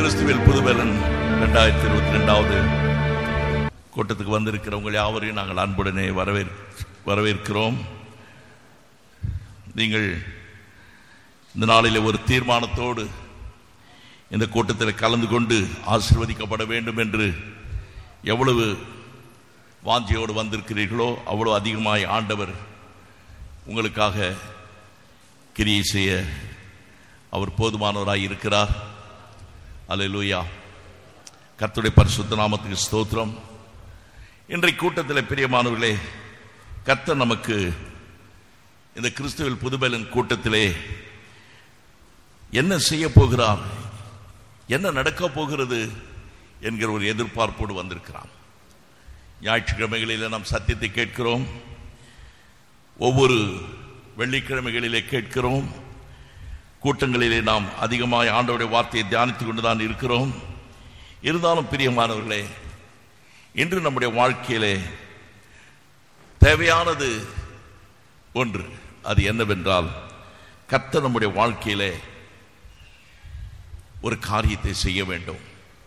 கிறிஸ்துவில் புதுபலன் 2022 கூட்டத்துக்கு வந்திருக்கிறவங்க யாவரையும் நாங்கள் அன்புடனே வரவேற்கிறோம். நீங்கள் இந்த நாளில் ஒரு தீர்மானத்தோடு இந்த கூட்டத்தில் கலந்து கொண்டு ஆசீர்வதிக்கப்பட வேண்டும் என்று எவ்வளவு வாஞ்சியோடு வந்திருக்கிறீர்களோ அவ்வளவு அதிகமாய் ஆண்டவர் உங்களுக்காக கிரியை செய்ய அவர் போதுமானவராய் இருக்கிறார். அல்லேலூயா. கர்த்தருடைய பரிசுத்த நாமத்துக்கு ஸ்தோத்திரம். இன்றைய கூட்டத்தில் பிரியமானவர்களே, கர்த்தர் நமக்கு இந்த கிறிஸ்துவில் புதுபலன் கூட்டத்திலே என்ன செய்ய போகிறார், என்ன நடக்க போகிறது என்கிற ஒரு எதிர்பார்ப்போடு வந்திருக்கிறார். ஞாயிற்றுக்கிழமைகளில் நாம் சத்தியத்தை கேட்கிறோம், ஒவ்வொரு வெள்ளிக்கிழமைகளிலே கேட்கிறோம், கூட்டங்களிலே நாம் அதிகமாக ஆண்டவருடைய வார்த்தையை தியானித்துக் கொண்டுதான் இருக்கிறோம். இருந்தாலும் பிரியமானவர்களே, இன்று நம்முடைய வாழ்க்கையிலே தேவையானது ஒன்று. அது என்னவென்றால், கர்த்தர் நம்முடைய வாழ்க்கையிலே ஒரு காரியத்தை செய்ய வேண்டும்.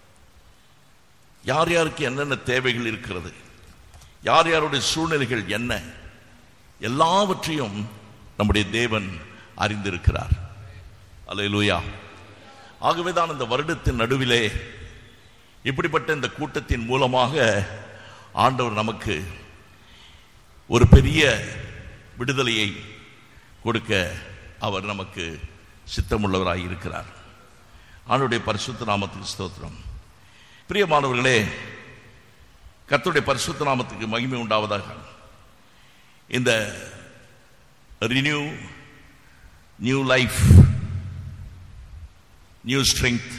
யார் யாருக்கு என்னென்ன தேவைகள் இருக்கிறது, யார் யாருடைய சூழ்நிலைகள் என்ன, எல்லாவற்றையும் நம்முடைய தேவன் அறிந்திருக்கிறார். அல்லேலூயா. ஆகவேதான் இந்த வருடத்தின் நடுவிலே இப்படிப்பட்ட இந்த கூட்டத்தின் மூலமாக ஆண்டவர் நமக்கு ஒரு பெரிய விடுதலையை கொடுக்க அவர் நமக்கு சித்தமுள்ளவராய் இருக்கிறார். ஆண்டவருடைய பரிசுத்த நாமத்துக்கு ஸ்தோத்திரம். பிரியமானவர்களே, கர்த்தருடைய பரிசுத்த நாமத்துக்கு மகிமை உண்டாவதாக. இந்த நியூ லைஃப், நியூ ஸ்ட்ரெங்த்,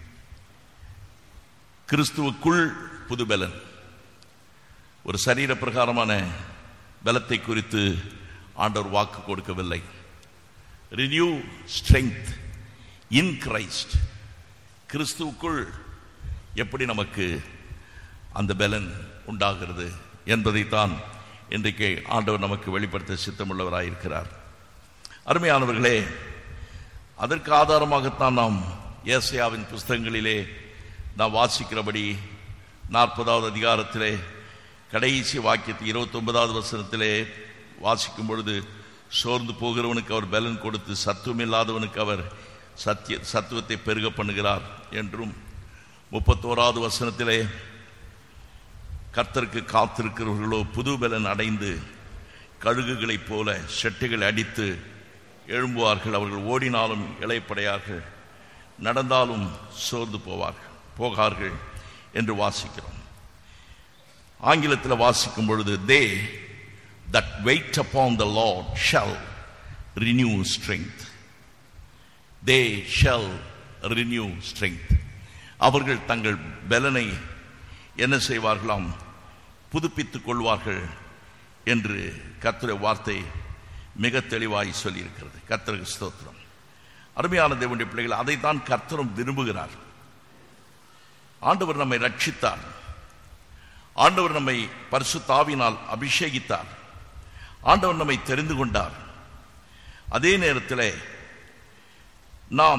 கிறிஸ்துவுக்குள் புதுபலன், ஒரு சரீர பிரகாரமான பலத்தை குறித்து ஆண்டவர் வாக்கு கொடுக்கவில்லை. ரினியூ ஸ்ட்ரெங்த் இன் கிரைஸ்ட், கிறிஸ்துவுக்குள் எப்படி நமக்கு அந்த பலன் உண்டாகிறது என்பதைத்தான் இன்றைக்கு ஆண்டவர் நமக்கு வெளிப்படுத்த சித்தமுள்ளவராயிருக்கிறார். அருமையானவர்களே, அதற்கு ஆதாரமாகத்தான் நாம் ஏசாயாவின் புஸ்தகங்களிலே நாம் வாசிக்கிறபடி 40வது அதிகாரத்திலே கடைசி வாக்கியத்தை 29வது வசனத்திலே வாசிக்கும் பொழுது, சோர்ந்து போகிறவனுக்கு அவர் பலன் கொடுத்து சத்துவமில்லாதவனுக்கு அவர் சத்துவத்தை பெருக பண்ணுகிறார் என்றும், 31வது வசனத்திலே கர்த்தருக்கு காத்திருக்கிறவர்களோ புது பலன் அடைந்து கழுகுகளைப் போல செட்டைகள் அடித்து எழும்புவார்கள், அவர்கள் ஓடினாலும் இளைப்படையார்கள், நடந்தாலும் சோர்ந்து போகார்கள் என்று வாசிக்கிறோம். ஆங்கிலத்தில் வாசிக்கும் பொழுது, they that wait upon the Lord shall renew strength. They shall renew strength. அவர்கள் தங்கள் பலனை என்ன செய்வார்களாம், புதுப்பித்துக் கொள்வார்கள் என்று கர்த்தருடைய வார்த்தை மிக தெளிவாய் சொல்லியிருக்கிறது. கர்த்தருக்கு ஸ்தோத்திரம். அருமையான தேவனுடைய பிள்ளைகள், அதைத்தான் கர்த்தரும் விரும்புகிறார். ஆண்டவர் நம்மை ரட்சித்தார், ஆண்டவர் நம்மை பரிசுத்த ஆவியினால் அபிஷேகித்தார், ஆண்டவர் நம்மை தெரிந்து கொண்டார். அதே நேரத்தில் நாம்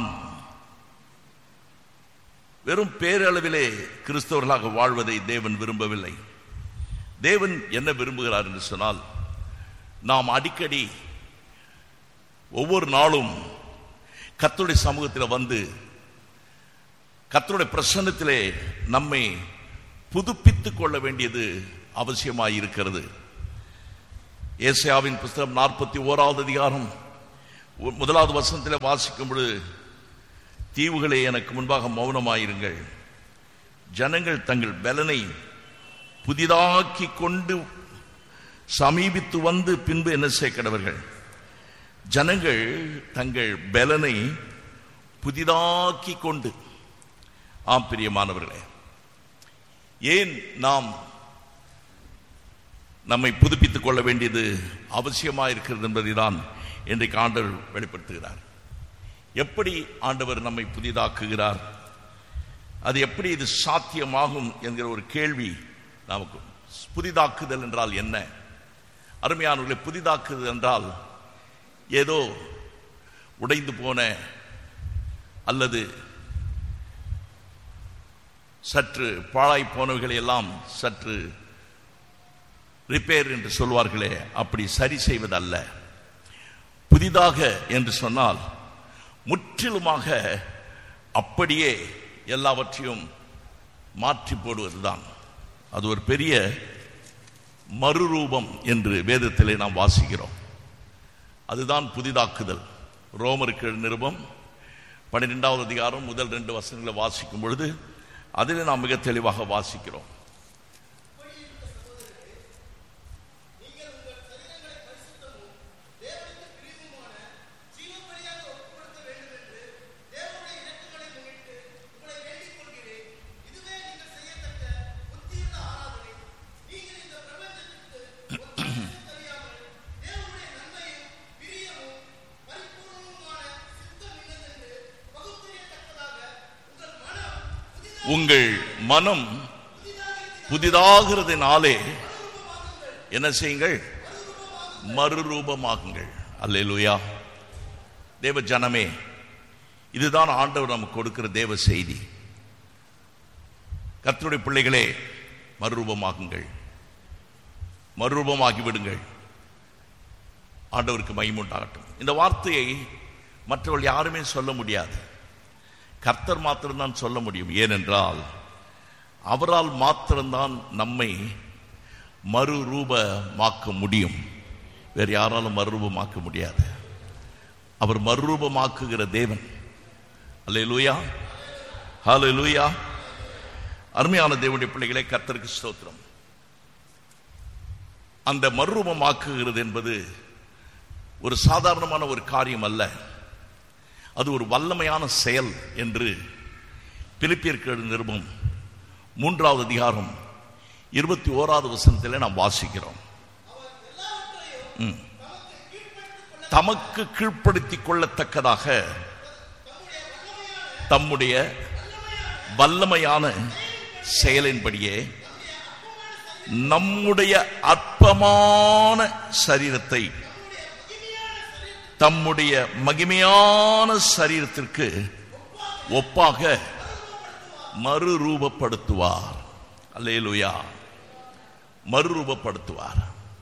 வெறும் பேரளவிலே கிறிஸ்தவர்களாக வாழ்வதை தேவன் விரும்பவில்லை. தேவன் என்ன விரும்புகிறார் என்று சொன்னால், நாம் அடிக்கடி ஒவ்வொரு நாளும் கர்த்தருடைய சமூகத்தில் வந்து கர்த்தருடைய பிரசன்னத்திலே நம்மை புதுப்பித்துக் கொள்ள வேண்டியது அவசியமாயிருக்கிறது. ஏசாயாவின் புஸ்தகம் 41வது அதிகாரம் 1வது வசனத்திலே வாசிக்கும் பொழுது, தீவுகளே எனக்கு முன்பாக மௌனமாயிருங்கள், ஜனங்கள் தங்கள் பலனை புதிதாக்கி கொண்டு சமீபித்து வந்து பின்பு என்ன செய்கிறவர்கள். ஜனங்கள் தங்கள் பலனை புதிதாக்கி கொண்டு. ஆம் பிரியமானவர்களே, ஏன் நாம் நம்மை புதுப்பித்துக் கொள்ள வேண்டியது அவசியமாக இருக்கிறது என்பதை தான் இன்றைக்கு ஆண்டவர் வெளிப்படுத்துகிறார். எப்படி ஆண்டவர் நம்மை புதிதாக்குகிறார், அது எப்படி இது சாத்தியமாகும் என்கிற ஒரு கேள்வி நமக்கு. புதிதாக்குதல் என்றால் என்ன? அருமையானவர்களை, புதிதாக்குதல் என்றால் ஏதோ உடைந்து போன அல்லது சற்று பாழாய் போனவைகளை எல்லாம் சற்று ரிப்பேர் என்று சொல்வார்களே, அப்படி சரி செய்வதல்ல. புதிதாக என்று சொன்னால் முற்றிலுமாக அப்படியே எல்லாவற்றையும் மாற்றி போடுவதுதான். அது ஒரு பெரிய மறுரூபம் என்று வேதத்திலே நாம் வாசிக்கிறோம். அதுதான் புதிதாக்குதல். ரோமருக்கு நிருபம் 12வது அதிகாரம் முதல் 2 வசனங்களை வாசிக்கும் பொழுது அதில் நாம் மிக தெளிவாக வாசிக்கிறோம். உங்கள் மனம் புதிதாகிறதுனாலே என்ன செய்யுங்கள்? மறுரூபமாகுங்கள். அல்லேலூயா. தேவ ஜனமே, இதுதான் ஆண்டவர் நமக்கு கொடுக்கிற தேவ செய்தி. கர்த்தருடைய பிள்ளைகளே, மறுரூபமாகுங்கள், மறுரூபமாகிவிடுங்கள். ஆண்டவருக்கு மகிமை உண்டாகட்டும். இந்த வார்த்தையை மற்றவர்கள் யாருமே சொல்ல முடியாது. கர்த்தர் மாத்திரம்தான் சொல்ல முடியும். ஏனென்றால் அவரால் மாத்திரம்தான் நம்மை மறுரூபமாக்க முடியும். வேறு யாராலும் மறுரூபமாக்க முடியாது. அவர் மறுரூபமாக்குகிற தேவன். அல்லேலூயா, ஹல்லேலூயா. அருமையான தேவனுடைய பிள்ளைகளே, கர்த்தருக்கு ஸ்தோத்திரம். அந்த மறுரூபமாக்குகிறது என்பது ஒரு சாதாரணமான ஒரு காரியம் அல்ல. அது ஒரு வல்லமையான செயல் என்று பிலிப்பியருக்கு நிருபம் 3வது அதிகாரம் 21வது வசனத்திலே நாம் வாசிக்கிறோம். தமக்கு கீழ்ப்படுத்திக் கொள்ளத்தக்கதாக தம்முடைய வல்லமையான செயலின்படியே நம்முடைய அற்பமான சரீரத்தை தம்முடைய மகிமையான சரீரத்திற்கு ஒப்பாக மறுரூபப்படுத்துவார். அல்லேலூயா. மறுரூபப்படுத்துவார்.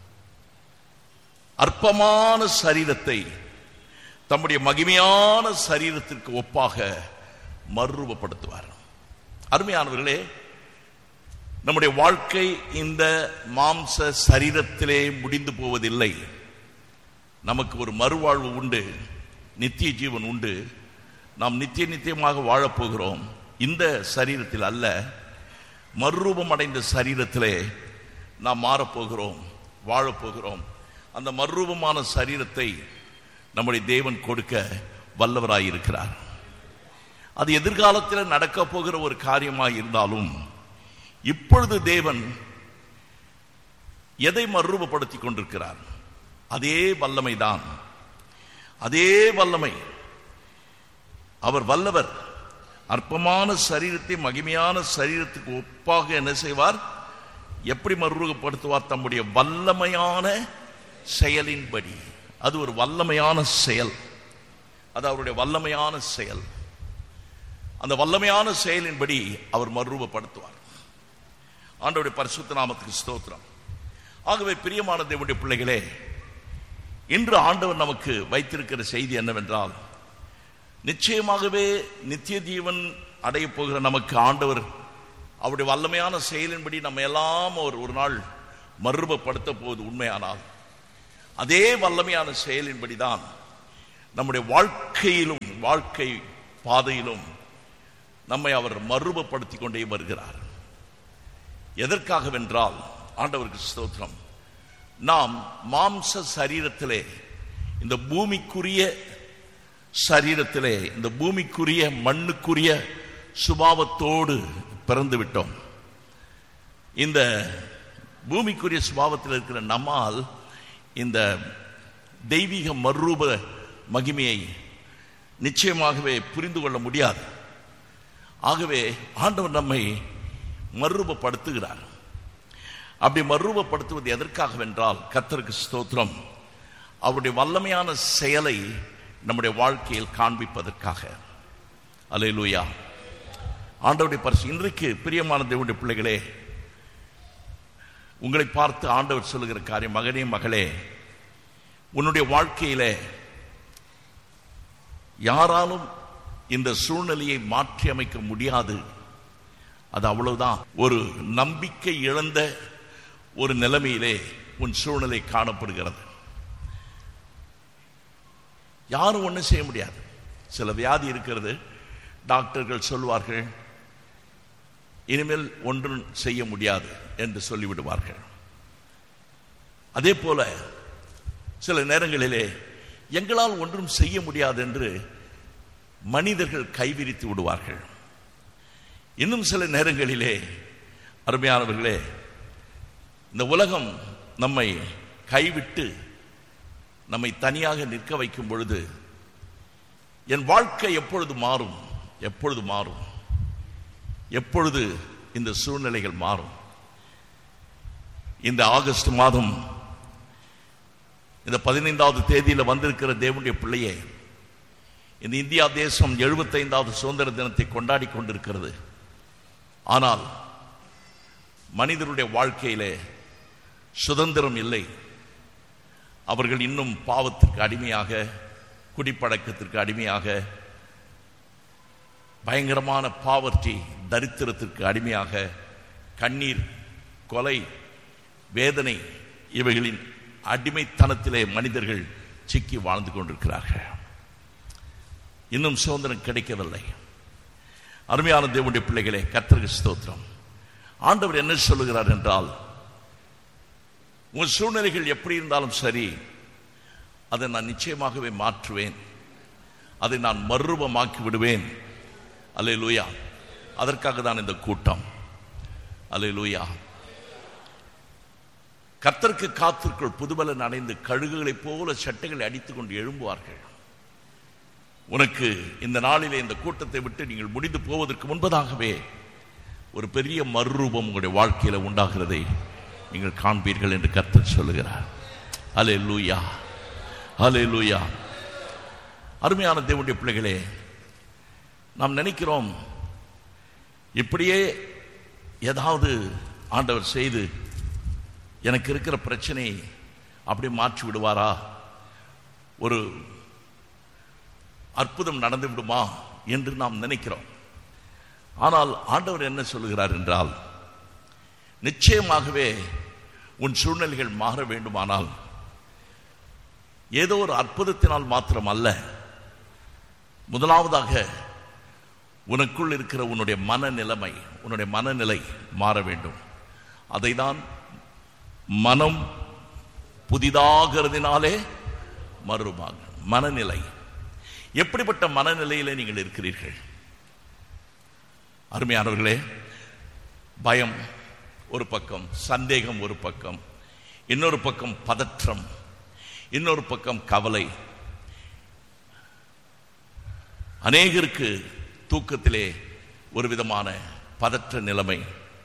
அற்பமான சரீரத்தை தம்முடைய மகிமையான சரீரத்திற்கு ஒப்பாக மறுரூபப்படுத்துவார். அருமையானவர்களே, நம்முடைய வாழ்க்கை இந்த மாம்ச சரீரத்திலே முடிந்து போவதில்லை. நமக்கு ஒரு மறுவாழ்வு உண்டு, நித்திய ஜீவன் உண்டு. நாம் நித்தியமாக வாழப்போகிறோம். இந்த சரீரத்தில் அல்ல, மறுரூபம் அடைந்த சரீரத்திலே நாம் மாறப்போகிறோம், வாழப்போகிறோம். அந்த மறுரூபமான சரீரத்தை நம்முடைய தேவன் கொடுக்க வல்லவராயிருக்கிறார். அது எதிர்காலத்தில் நடக்க போகிற ஒரு காரியமாக இருந்தாலும் இப்பொழுது தேவன் எதை மறுரூபப்படுத்தி கொண்டிருக்கிறார்? அதே வல்லமைதான், அதே வல்லமை. அவர் வல்லவர். அற்பமான சரீரத்தை மகிமையான சரீரத்துக்கு ஒப்பாக என்ன செய்வார்? எப்படி மறுரூபப்படுத்துவார்? தம்முடைய வல்லமையான செயலின்படி. அது ஒரு வல்லமையான செயல். அது அவருடைய வல்லமையான செயல். அந்த வல்லமையான செயலின்படி அவர் மறுரூபப்படுத்துவார். ஆண்டவருடைய பரிசுத்த நாமத்துக்கு ஸ்தோத்திரம். ஆகவே பிரியமான தேவனுடைய பிள்ளைகளே, இன்று ஆண்டவர் நமக்கு வைத்திருக்கிற செய்தி என்னவென்றால், நிச்சயமாகவே நித்திய ஜீவன் அடைய போகிற நமக்கு ஆண்டவர் அவருடைய வல்லமையான செயலின்படி நம்ம எல்லாம் ஒரு நாள் மறுரூபப்படுத்த போவது உண்மையானால், அதே வல்லமையான செயலின்படி தான் நம்முடைய வாழ்க்கையிலும் வாழ்க்கை பாதையிலும் நம்மை அவர் மறுரூபப்படுத்திக் கொண்டே வருகிறார். எதற்காகவென்றால், ஆண்டவருக்கு ஸ்தோத்திரம், நாம் மாம்ச சரீரத்திலே, இந்த பூமிக்குரிய சரீரத்திலே, இந்த பூமிக்குரிய மண்ணுக்குரிய சுபாவத்தோடு பிறந்து விட்டோம். இந்த பூமிக்குரிய சுபாவத்தில் இருக்கிற நம்மால் இந்த தெய்வீக மறுரூப மகிமையை நிச்சயமாகவே புரிந்து கொள்ள முடியாது. ஆகவே ஆண்டவர் நம்மை மறுரூபப்படுத்துகிறார். அப்படி மறுரூபப்படுத்துவது எதற்காகவென்றால், கர்த்தருக்கு ஸ்தோத்திரம், அவருடைய வல்லமையான செயலை நம்முடைய வாழ்க்கையில் காண்பிப்பதற்காக. அல்லேலூயா. ஆண்டவருடைய பரிசு. இன்றைக்கு பிரியமான தேவனுடைய பிள்ளைகளே, உங்களை பார்த்து ஆண்டவர் சொல்லுகிற காரியம், மகனே மகளே, உன்னுடைய வாழ்க்கையில யாராலும் இந்த சூழ்நிலையை மாற்றி அமைக்க முடியாது. அது அவ்வளவுதான். ஒரு நம்பிக்கை இழந்த ஒரு நிலைமையிலே உன் சூழ்நிலை காணப்படுகிறது. யாரும் ஒன்றும் செய்ய முடியாது. சில வியாதி இருக்கிறது, டாக்டர்கள் சொல்வார்கள் இனிமேல் ஒன்றும் செய்ய முடியாது என்று சொல்லிவிடுவார்கள். அதே போல சில நேரங்களிலே எங்களால் ஒன்றும் செய்ய முடியாது என்று மனிதர்கள் கைவிரித்து விடுவார்கள். இன்னும் சில நேரங்களிலே அருமையானவர்களே, இந்த உலகம் நம்மை கைவிட்டு நம்மை தனியாக நிற்க வைக்கும் பொழுது என் வாழ்க்கை எப்பொழுது மாறும், எப்பொழுது மாறும், எப்பொழுது இந்த சூழ்நிலைகள் மாறும்? இந்த ஆகஸ்ட் மாதம் இந்த 15வது தேதியில் வந்திருக்கிற தேவனுடைய பிள்ளையே, இந்த இந்தியா தேசம் 75வது சுதந்திர தினத்தை கொண்டாடி கொண்டிருக்கிறது. ஆனால் மனிதருடைய வாழ்க்கையிலே சுதந்திரம் இல்லை. அவர்கள் இன்னும் பாவத்திற்கு அடிமையாக, குடிப்பழக்கத்திற்கு அடிமையாக, பயங்கரமான பாவர்ட்டி, தரித்திரத்திற்கு அடிமையாக, கண்ணீர், கொலை, வேதனை, இவைகளின் அடிமைத்தனத்திலே மனிதர்கள் சிக்கி வாழ்ந்து கொண்டிருக்கிறார்கள். இன்னும் சுதந்திரம் கிடைக்கவில்லை. அருமையான தேவனுடைய பிள்ளைகளே, கர்த்தருக்கு ஸ்தோத்திரம். ஆண்டவர் என்ன சொல்லுகிறார் என்றால், உன் சூழ்நிலைகள் எப்படி இருந்தாலும் சரி, அதை நான் நிச்சயமாகவே மாற்றுவேன், அதை நான் மறுரூபமாக்கி விடுவேன். அல்லேலூயா. அதற்காக தான் இந்த கூட்டம். அல்லேலூயா. கர்த்தருக்கு காத்திருக்கள் புதுபலன் அடைந்து கழுகுகளைப் போல சட்டைகளை அடித்துக் கொண்டு எழும்புவார்கள். உனக்கு இந்த நாளிலே இந்த கூட்டத்தை விட்டு நீங்கள் முடிந்து போவதற்கு முன்பதாகவே ஒரு பெரிய மறுரூபம் உங்களுடைய வாழ்க்கையில உண்டாகிறதை நீங்கள் காண்பீர்கள் என்று கர்த்தர் சொல்லுகிறார். அல்லேலூயா, அல்லேலூயா. அருமையான தேவனுடைய பிள்ளைகளே, நாம் நினைக்கிறோம் இப்படியே ஏதாவது ஆண்டவர் செய்து எனக்கு இருக்கிற பிரச்சனை அப்படி மாற்றி விடுவாரா, ஒரு அற்புதம் நடந்து விடுமா என்று நாம் நினைக்கிறோம். ஆனால் ஆண்டவர் என்ன சொல்லுகிறார் என்றால், நிச்சயமாகவே உன் சூழ்நிலைகள் மாற வேண்டுமானால் ஏதோ ஒரு அற்புதத்தினால் மாத்திரம் அல்ல, முதலாவதாக உனக்குள் இருக்கிற உன்னுடைய மனநிலைமை, உன்னுடைய மனநிலை மாற வேண்டும். அதை தான் மனம் புதிதாகிறதுனாலே மறுரூபமாக. மனநிலை, எப்படிப்பட்ட மனநிலையிலே நீங்கள் இருக்கிறீர்கள்? அருமையானவர்களே, பயம் ஒரு பக்கம், சந்தேகம் ஒரு பக்கம், இன்னொரு பக்கம் பதற்றம், இன்னொரு பக்கம் கவலை. அநேகருக்கு தூக்கத்திலே ஒரு விதமான பதற்ற நிலைமை,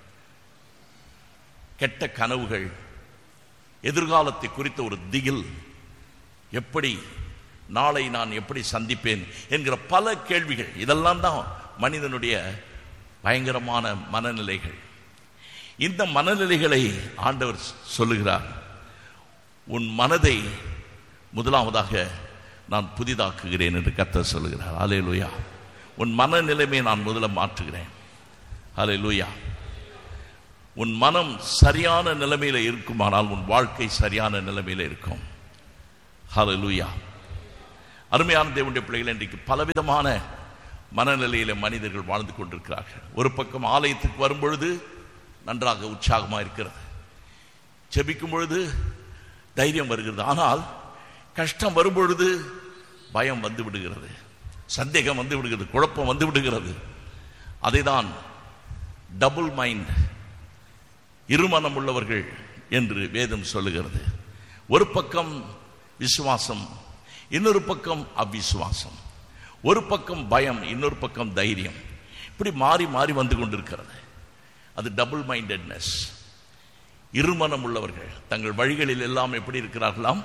கெட்ட கனவுகள், எதிர்காலத்தை குறித்த ஒரு திகில், எப்படி நாளை நான் எப்படி சந்திப்பேன் என்கிற பல கேள்விகள். இதெல்லாம் தான் மனிதனுடைய பயங்கரமான மனநிலைகள். இந்த மனநிலைகளை ஆண்டவர் சொல்லுகிறார், உன் மனதை முதலாவதாக நான் புதிதாக்குகிறேன் என்று கர்த்தர் சொல்லுகிறார். அல்லேலூயா. உன் மனநிலைமை நான் முதல்ல மாற்றுகிறேன். அல்லேலூயா. உன் மனம் சரியான நிலைமையில இருக்குமானால் உன் வாழ்க்கை சரியான நிலைமையில இருக்கும். அல்லேலூயா. அருமையான தேவனுடைய பிள்ளைகள், இன்றைக்கு பலவிதமான மனநிலையில மனிதர்கள் வாழ்ந்து கொண்டிருக்கிறார்கள். ஒரு பக்கம் ஆலயத்துக்கு வரும்பொழுது நன்றாக உற்சாகமாக இருக்கிறது, ஜெபிக்கும் பொழுது தைரியம் வருகிறது. ஆனால் கஷ்டம் வரும்பொழுது பயம் வந்து விடுகிறது, சந்தேகம் வந்து விடுகிறது, குழப்பம் வந்து விடுகிறது. அதைதான் டபுள் மைண்ட், இருமனம் உள்ளவர்கள் என்று வேதம் சொல்லுகிறது. ஒரு பக்கம் விசுவாசம், இன்னொரு பக்கம் அவிசுவாசம். ஒரு பக்கம் பயம், இன்னொரு பக்கம் தைரியம். இப்படி மாறி மாறி வந்து கொண்டிருக்கிறது. அது டபுள் மைண்டட்னஸ். இருமனம் உள்ளவர்கள் தங்கள் வழிகளில் எல்லாம் எப்படி இருக்கிறார்களாம்?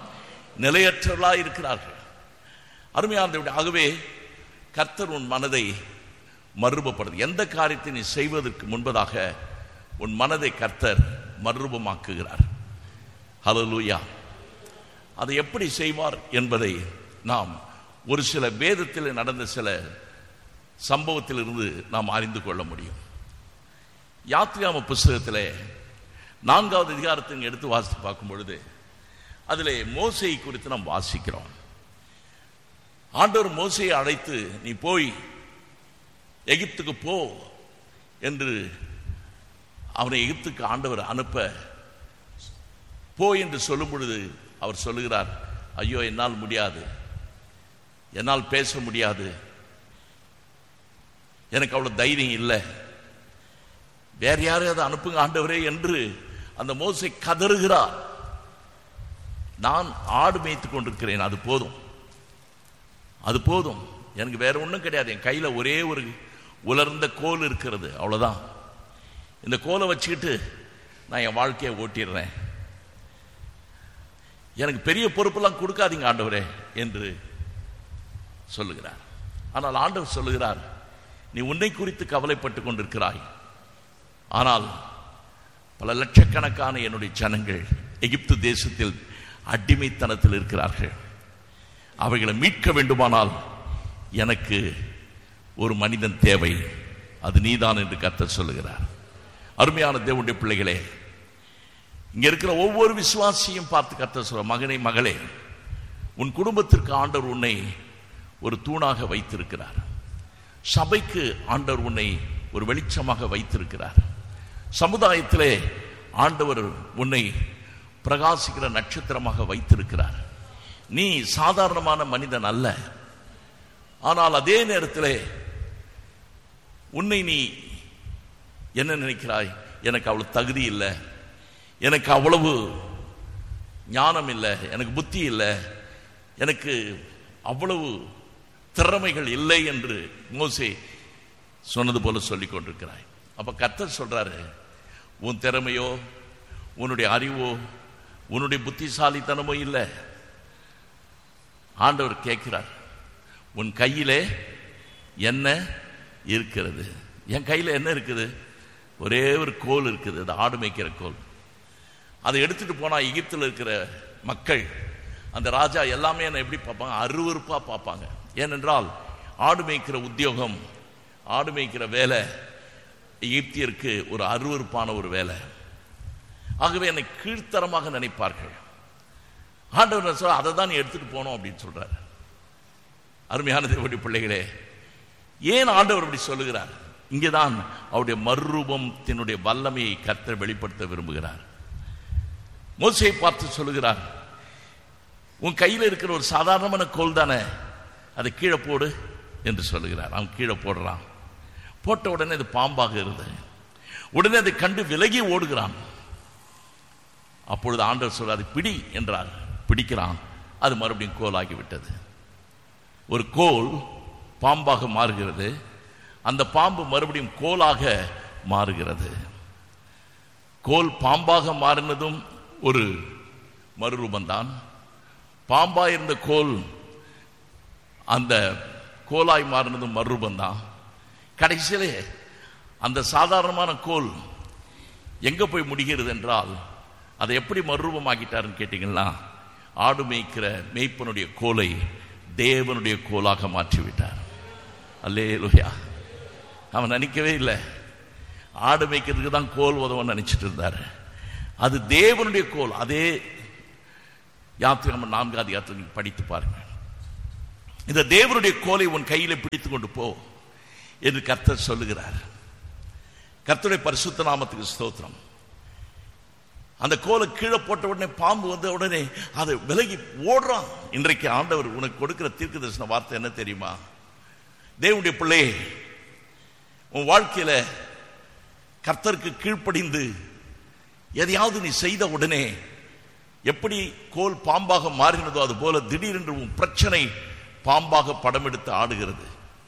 நிலையற்றவர்களாக இருக்கிறார்கள். அருமையானவர்களே, ஆகவே கர்த்தர் உன் மனதை மறுரூபப்படுது. எந்த காரியத்தை நீ செய்வதற்கு முன்பதாக உன் மனதை கர்த்தர் மறுரூபமாக்குகிறார். ஹல்லேலூயா. அதை எப்படி செய்வார் என்பதை நாம் ஒரு சில வேதத்தில் நடந்த சில சம்பவத்திலிருந்து நாம் அறிந்து கொள்ள முடியும். யாத்ராகம புஸ்தகத்திலே 4வது அதிகாரத்தை எடுத்து வாசித்து பார்க்கும் பொழுது அதிலே மோசேயை குறித்து நாம் வாசிக்கிறோம். ஆண்டவர் மோசேயை அழைத்து நீ போய் எகிப்துக்கு போ என்று அவனை எகிப்துக்கு ஆண்டவர் அனுப்ப போ என்று சொல்லும் பொழுது அவர் சொல்லுகிறார், ஐயோ என்னால் முடியாது, என்னால் பேச முடியாது, எனக்கு அவ்வளவு தைரியம் இல்லை, வேற யாரையாவது அனுப்புங்க ஆண்டவரே என்று அந்த மோசே கதறுகிறார். நான் ஆடு மேய்த்துக் கொண்டிருக்கிறேன், அது போதும், அது போதும், எனக்கு வேற ஒன்றும் கிடையாது, என் கையில ஒரே ஒரு உலர்ந்த கோல் இருக்கிறது, அவ்வளவுதான், இந்த கோலை வச்சுக்கிட்டு நான் என் வாழ்க்கையை ஓட்டிடுறேன், எனக்கு பெரிய பொறுப்பெல்லாம் கொடுக்காதீங்க ஆண்டவரே என்று சொல்லுகிறார். ஆனால் ஆண்டவர் சொல்லுகிறார், நீ உன்னை குறித்து கவலைப்பட்டு கொண்டிருக்கிறாய், ஆனால் பல லட்சக்கணக்கான என்னுடைய ஜனங்கள் எகிப்து தேசத்தில் அடிமைத்தனத்தில் இருக்கிறார்கள், அவைகளை மீட்க வேண்டுமானால் எனக்கு ஒரு மனிதன் தேவை, அது நீதான் என்று கர்த்தர் சொல்லுகிறார். அருமையான தேவனுடைய பிள்ளைகளே, இங்க இருக்கிற ஒவ்வொரு விசுவாசியும் பார்த்து கர்த்தர் சொல்ற, மகனே மகளே, உன் குடும்பத்திற்கு ஆண்டவர் உன்னை ஒரு தூணாக வைத்திருக்கிறார், சபைக்கு ஆண்டவர் உன்னை ஒரு வெளிச்சமாக வைத்திருக்கிறார், சமுதாயத்திலே ஆண்டவர் உன்னை பிரகாசிக்கிற நட்சத்திரமாக வைத்திருக்கிறார். நீ சாதாரணமான மனிதன் அல்ல. ஆனால் அதே நேரத்தில் உன்னை நீ என்ன நினைக்கிறாய், எனக்கு அவ்வளவு தகுதி இல்லை, எனக்கு அவ்வளவு ஞானம் இல்லை, எனக்கு புத்தி இல்லை, எனக்கு அவ்வளவு திறமைகள் இல்லை என்று மோசே சொன்னது போல சொல்லிக் கொண்டிருக்கிறாய். அப்ப கர்த்தர் சொல்றாரு, உன் திறமையோ உன்னுடைய அறிவோ உன்னுடைய புத்திசாலித்தனமோ இல்லை. ஆண்டவர் கேட்கிறார், உன் கையிலே என்ன இருக்கிறது? என் கையில் என்ன இருக்குது? ஒரே ஒரு கோல் இருக்குது, அது ஆடு மேய்க்கிற கோல். அதை எடுத்துட்டு போனா எகிப்தில் இருக்கிற மக்கள், அந்த ராஜா எல்லாமே என்ன எப்படி பார்ப்பாங்க? அருவருப்பா பார்ப்பாங்க. ஏனென்றால் ஆடு மேய்க்கிற உத்தியோகம், ஆடு மேய்க்கிற வேலை எகிப்தியருக்கு ஒரு அருவருப்பான ஒரு வேலை. ஆகவே என்னை கீழ்த்தரமாக நினைப்பார்கள். ஆண்டவர் சொல்ல, அதை தான் நீ எடுத்துட்டு போனோம் அப்படின்னு சொல்றாரு. அருமையான தேவனுடைய பிள்ளைகளே, ஏன் ஆண்டவர் அப்படி சொல்லுகிறார்? இங்கேதான் அவருடைய மறுரூபத்தினுடைய வல்லமையை கர்த்தர் வெளிப்படுத்த விரும்புகிறார். மோசேயை பார்த்து சொல்லுகிறார், உன் கையில் இருக்கிற ஒரு சாதாரணமான கோல் தானே, அதை கீழே போடு என்று சொல்லுகிறார். அவன் கீழே போடுறான். போட்ட உடனே அது பாம்பாக இருந்தது. உடனே அதை கண்டு விலகி ஓடுகிறான். அப்பொழுது ஆண்டவர் சொல்றார், அதை பிடி என்றார். பிடிக்கிறான், அது மறுபடியும் கோலாகிவிட்டது. ஒரு கோல் பாம்பாக மாறுகிறது, அந்த பாம்பு மறுபடியும் கோலாக மாறுகிறது. கோல் பாம்பாக மாறினதும் ஒரு மறுரூபந்தான். பாம்பாய் இருந்த கோல் அந்த கோலாய் மாறினதும் மறுரூபந்தான். கடைசியிலே அந்த சாதாரணமான கோல் எங்க போய் முடிகிறது என்றால், அதை எப்படி மறுரூபமாக்கிட்டாருன்னு கேட்டீங்கன்னா, ஆடு மேய்க்கிற மேய்ப்பனுடைய கோலை தேவனுடைய கோலாக மாற்றிவிட்டார். அல்லேலூயா. அவன் நினைக்கவே இல்லை, ஆடு மேய்க்கிறதுக்கு தான் கோல் உதவன்னு நினைச்சிட்டு இருந்தாரு. அது தேவனுடைய கோல். அதே யாத்திரை 4வது அதிகாரத்தை படித்து பாருங்க. இந்த தேவனுடைய கோலை உன் கையில பிடித்துக் கொண்டு போ என்று கர்த்தர் சொல்லுகிறார். கர்த்தருடைய பரிசுத்த நாமத்துக்கு ஸ்தோத்திரம். அந்த கோலை கீழே போட்ட உடனே பாம்பு வந்த உடனே அதை விலகி ஓடுறான். இன்றைக்கு ஆண்டவர் உனக்கு கொடுக்கிற தீர்க்கதரிசன வார்த்தை என்ன தெரியுமா? தேவனுடைய பிள்ளையே, உன் வாழ்க்கையில கர்த்தருக்கு கீழ்ப்படிந்து எதையாவது நீ செய்த உடனே எப்படி கோல் பாம்பாக மாறினதோ அது போல திடீரென்று உன் பிரச்சனை பாம்பாக படம் எடுத்து ஆடுகிறது.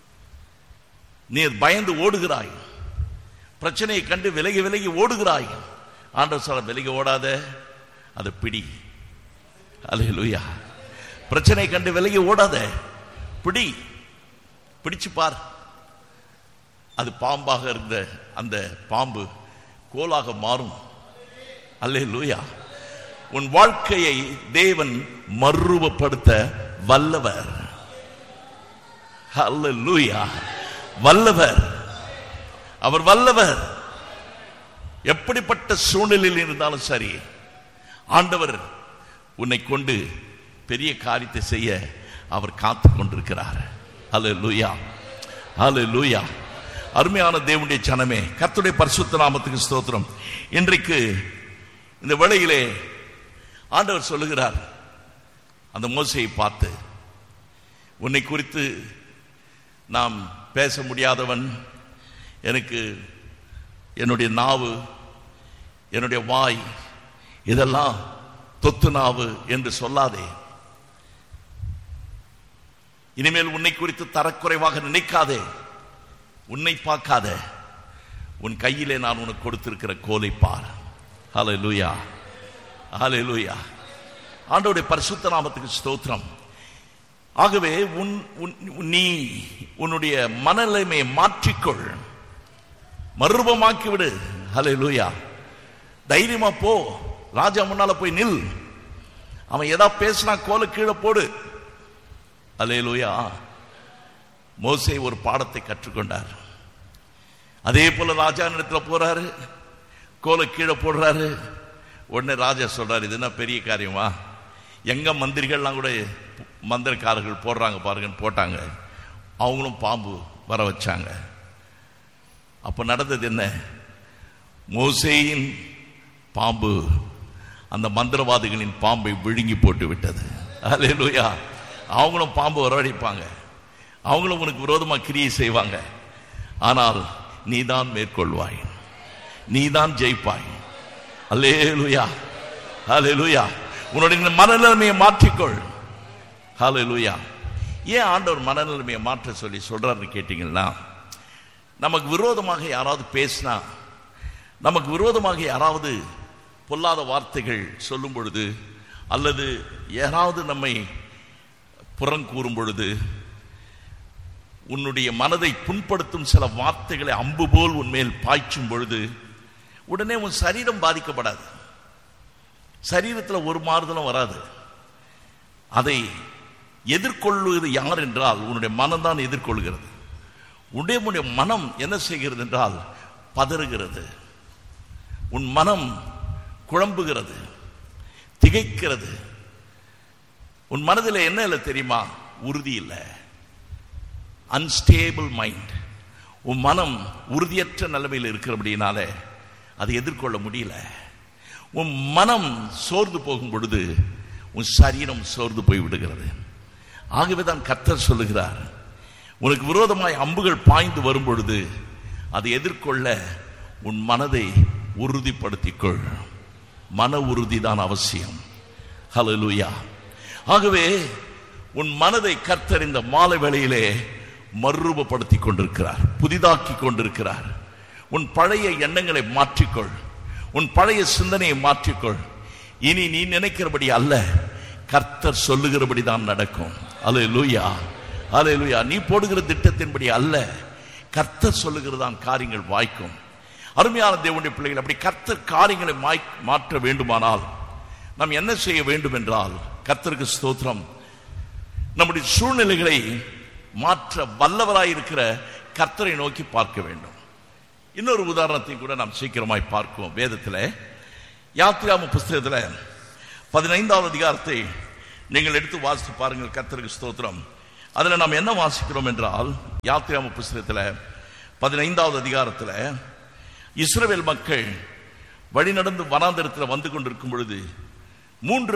நீ பயந்து ஓடுகிறாய், பிரச்சனையை கண்டு விலகி விலகி ஓடுகிறாய். ஆண்டவர் சொல்ல, விலகி ஓடாத, அதை பிடி. அல்லேலூயா. பிரச்சனையை கண்டு விலகி ஓடாத, பிடி, பிடிச்சு பார். அது பாம்பாக இருந்த அந்த பாம்பு கோலாக மாறும். அல்லேலூயா. உன் வாழ்க்கையை தேவன் மறுரூபப்படுத்த வல்லவர். அல்லேலூயா. வல்லவர். அவர் வல்லவர். எப்படிப்பட்ட சூழ்நிலையில் இருந்தாலும் சரி, ஆண்டவர் உன்னை கொண்டு பெரிய காரியத்தை செய்ய அவர் காத்து கொண்டிருக்கிறார். அல்லேலூயா. அல்லேலூயா. அருமையான தேவனுடைய ஜனமே, கர்த்தருடைய பரிசுத்த நாமத்துக்கு ஸ்தோத்திரம். இன்றைக்கு இந்த வேளையிலே ஆண்டவர் சொல்லுகிறார், அந்த மோசேயை பார்த்து, உன்னை குறித்து நாம் பேச முடியாதவன், எனக்கு என்னுடைய நாவு, என்னுடைய வாய் இதெல்லாம் தொத்து நாவு என்று சொல்லாதே. இனிமேல் உன்னை குறித்து தரக்குறைவாக நினைக்காதே. உன்னை பார்க்காத, உன் கையிலே நான் உனக்கு கொடுத்திருக்கிற கோலை பார். ஹல்லேலூயா. ஹல்லேலூயா. ஆண்டவருடைய பரிசுத்த நாமத்துக்கு ஸ்தோத்திரம். ஆகவே நீ உன்னுடைய மனநிலைமையை மாற்றிக்கொள், மறுரூபமாக்கி விடு. ஹல்லேலூயா. தைரியமா போ, ராஜா முன்னால போய் நில். அவன் ஏதா பேசினா கோலை கீழே போடு. அல்லேலூயா. மோசே ஒரு பாடத்தை கற்றுக்கொண்டார். அதே போல ராஜா இடத்துல போறாரு, கோலை கீழே போடுறாரு. உடனே ராஜா சொல்றாரு, இது என்ன பெரிய காரியமா? எங்க மந்திரிகள்லாம் கூட மந்திரக்காரர்கள் போடுறாங்க பாருங்கன்னு போட்டாங்க. அவங்களும் பாம்பு வர வச்சாங்க. அப்ப நடந்தது என்ன? மோசேயின் பாம்பு அந்த மந்திரவாதிகளின் பாம்பை விழுங்கி போட்டு விட்டது. அல்லேலூயா. அவங்களும் பாம்பு வரவழைப்பாங்க, அவங்களும் உனக்கு விரோதமா கிரியை செய்வாங்க. ஆனால் நீதான் மேற்கொள்வாய், நீதான் ஜெயிப்பாய். அல்லேலூயா. அல்லேலூயா. உன்னுடைய மனநிலைமையை மாற்றிக்கொள். ஹல்லேலூயா. ஏன் ஆண்டவர் மனநிலைமையை மாற்ற சொல்லி சொல்றாருன்னு கேட்டீங்கன்னா, நமக்கு விரோதமாக யாராவது பேசினா, நமக்கு விரோதமாக யாராவது பொல்லாத வார்த்தைகள் சொல்லும் பொழுது, அல்லது யாராவது நம்மை புறங்கூறும் பொழுது, உன்னுடைய மனதை புண்படுத்தும் சில வார்த்தைகளை அம்பு போல் உன்மேல் பாய்ச்சும் பொழுது, உடனே உன் சரீரம் பாதிக்கப்படாது, சரீரத்தில் ஒரு மாறுதலும் வராது. அதை எதிர்கொள்வது யார் என்றால் உன்னுடைய மனம்தான் எதிர்கொள்கிறது. உன்னுடைய மனம் என்ன செய்கிறது என்றால் பதறுகிறது. உன் மனம் குழம்புகிறது, திகைக்கிறது. உன் மனதில் என்ன இல்லை தெரியுமா? உறுதி இல்லை. Unstable mind. உன் மனம் உறுதியற்ற நிலைமையில் இருக்கிறபடினாலே அதை எதிர்கொள்ள முடியல. உன் மனம் சோர்ந்து போகும் பொழுது உன் சரீரம் சோர்ந்து போய் விடுகிறது. ஆகவேதான் கர்த்தர் சொல்லுகிறார், உனக்கு விரோதமாய் அம்புகள் பாய்ந்து வரும் பொழுது அதை எதிர்கொள்ள உன் மனதை உறுதிப்படுத்திக்கொள். மன உறுதி தான் அவசியம். ஹல்லேலூயா. ஆகவே உன் மனதை கர்த்தர் இந்த மாலை வேளையிலே மறுரூபப்படுத்தி கொண்டிருக்கிறார், புதிதாக்கி கொண்டிருக்கிறார். உன் பழைய எண்ணங்களை மாற்றிக்கொள், உன் பழைய சிந்தனையை மாற்றிக்கொள். இனி நீ நினைக்கிறபடி அல்ல, கர்த்தர் சொல்லுகிறபடி தான் நடக்கும். அல்லேலூயா. அல்லேலூயா. நீ போடுகிற திட்டத்தின்படி அல்ல, கர்த்தர் சொல்லுகிறதான் காரியங்கள் வாய்க்கும். அருமையான தேவனுடைய பிள்ளைகள், அப்படி கர்த்தர் காரியங்களை மாற்ற வேண்டுமானால் நாம் என்ன செய்ய வேண்டும் என்றால், கர்த்தருக்கு ஸ்தோத்திரம், நம்முடைய சூழ்நிலைகளை மாற்ற வல்லவராயிருக்கிற கர்த்தரை நோக்கி பார்க்க வேண்டும். இன்னொரு உதாரணத்தை கூட நாம் சீக்கிரமாய் பார்க்குவோம். வேதத்தில் யாத்திராகம புஸ்தகத்தில் 15வது அதிகாரத்தை நீங்கள் எடுத்து வாசித்து பாருங்கள். கர்த்தருக்கு ஸ்தோத்திரம். அதில் நாம் என்ன வாசிக்கிறோம் என்றால், யாத்திராகம புஸ்தகத்தில் 15வது அதிகாரத்தில் இஸ்ரவேல் மக்கள் வழிநடந்து வனாந்தரத்தில் வந்து கொண்டிருக்கும் பொழுது 3